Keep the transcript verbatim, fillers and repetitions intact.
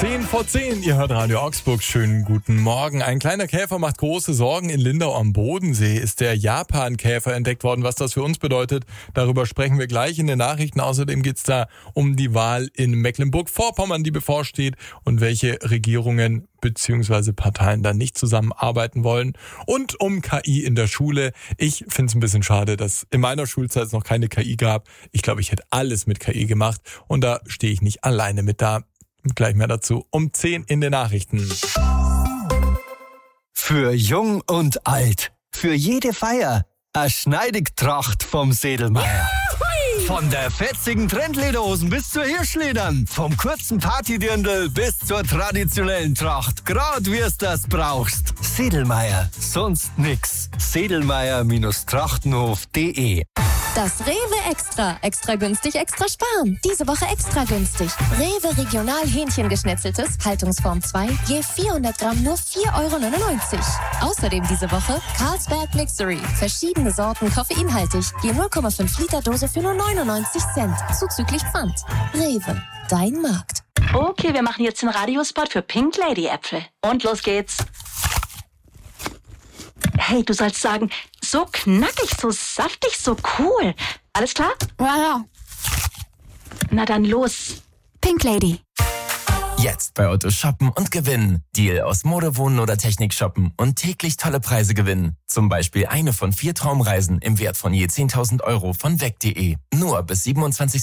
zehn vor zehn, ihr hört Radio Augsburg. Schönen guten Morgen. Ein kleiner Käfer macht große Sorgen. In Lindau am Bodensee ist der Japan-Käfer entdeckt worden. Was das für uns bedeutet, darüber sprechen wir gleich in den Nachrichten. Außerdem geht's da um die Wahl in Mecklenburg-Vorpommern, die bevorsteht, und welche Regierungen bzw. Parteien da nicht zusammenarbeiten wollen. Und um K I in der Schule. Ich finde es ein bisschen schade, dass in meiner Schulzeit es noch keine K I gab. Ich glaube, ich hätte alles mit K I gemacht und da stehe ich nicht alleine mit da. Gleich mehr dazu um zehn in den Nachrichten. Für Jung und Alt, für jede Feier, a Schneidigtracht vom Sedelmeier. Von der fetzigen Trendlederhosen bis zur Hirschledern, vom kurzen Partydirndl bis zur traditionellen Tracht, grad wie's das brauchst. Sedelmeier, sonst nix. Sedelmeier-Trachtenhof punkt de. Das Rewe Extra. Extra günstig, extra sparen. Diese Woche extra günstig. Rewe Regional Hähnchengeschnetzeltes, Haltungsform zwei, je vierhundert Gramm nur vier Euro neunundneunzig. Außerdem diese Woche Carlsberg Mixery. Verschiedene Sorten koffeinhaltig, je null Komma fünf Liter Dose für nur neunundneunzig Cent. Zuzüglich Pfand. Rewe, dein Markt. Okay, wir machen jetzt den Radiospot für Pink Lady Äpfel. Und los geht's. Hey, du sollst sagen, so knackig, so saftig, so cool. Alles klar? Ja, ja. Na dann los. Pink Lady. Jetzt bei Otto shoppen und gewinnen. Deal aus Mode, Wohnen oder Technik shoppen und täglich tolle Preise gewinnen. Zum Beispiel eine von vier Traumreisen im Wert von je zehntausend Euro von weg punkt de. Nur bis siebenundzwanzigsten